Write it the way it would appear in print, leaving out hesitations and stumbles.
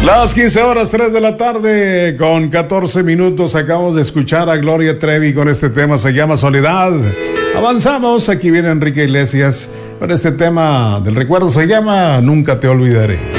Las 15 horas, 3 de la tarde, con 14 minutos. Acabamos de escuchar a Gloria Trevi con este tema, se llama Soledad. Avanzamos, aquí viene Enrique Iglesias con este tema del recuerdo, se llama Nunca te olvidaré.